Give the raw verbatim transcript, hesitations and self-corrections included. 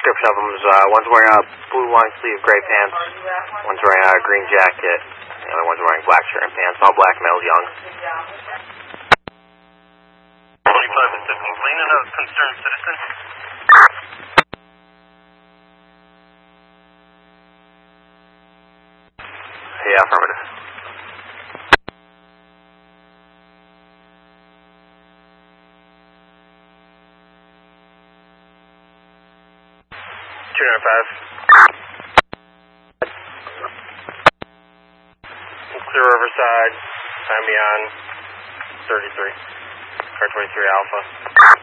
description of them is uh, one's wearing a blue long sleeve gray pants, one's wearing a green jacket, and the other one's wearing black shirt and pants, all black males, young. twenty-five and fifteen, clean and a concerned citizen. Yeah, affirmative. two nine five. Clear Riverside, time beyond thirty-three. Car twenty-three Alpha.